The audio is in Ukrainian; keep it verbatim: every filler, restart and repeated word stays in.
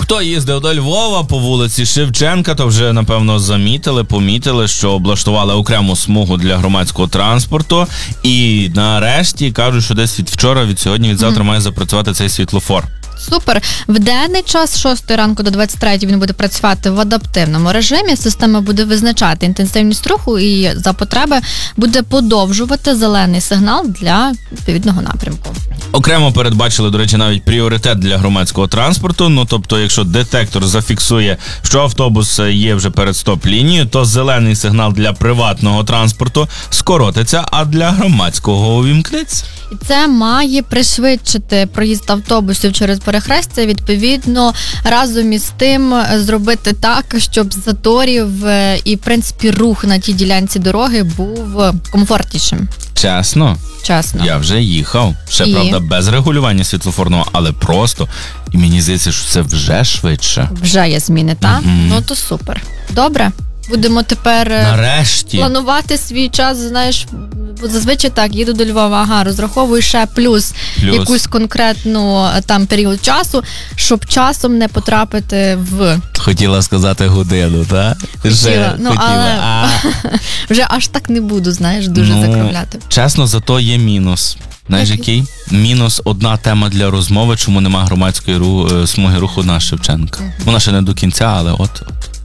Хто їздив до Львова по вулиці Шевченка, то вже, напевно, замітили, помітили, що облаштували окрему смугу для громадського транспорту. І нарешті кажуть, що десь від вчора, від сьогодні, від завтра mm. має запрацювати цей світлофор. Супер. В денний час з шостої ранку до двадцять третьої він буде працювати в адаптивному режимі. Система буде визначати інтенсивність руху і за потреби буде подовжувати зелений сигнал для відповідного напрямку. Окремо передбачили, до речі, навіть пріоритет для громадського транспорту. Ну, тобто, якщо детектор зафіксує, що автобус є вже перед стоп-лінією, то зелений сигнал для приватного транспорту скоротиться, а для громадського увімкнеться. І це має пришвидшити проїзд автобусів через перехрестя, відповідно, разом із тим зробити так, щоб заторів і, в принципі, рух на тій ділянці дороги був комфортнішим. Чесно? Чесно. Я вже їхав. Ще, і... правда, без регулювання світлофорного, але просто. І мені здається, що це вже швидше. Вже є зміни, так? Mm-hmm. Ну, то супер. Добре. Будемо тепер нарешті планувати свій час, знаєш, зазвичай так, їду до Львова, ага, розраховую ще плюс, плюс якусь конкретну там період часу, щоб часом не потрапити в... Хотіла сказати годину, так? Хотіла, ну, хотіла. але а... вже аж так не буду, знаєш, дуже ну, закругляти. Чесно, зато є мінус. Знаєш, який? який? Мінус одна тема для розмови, чому нема громадської ру... смуги руху на Шевченка. Mm-hmm. Вона ще не до кінця, але от...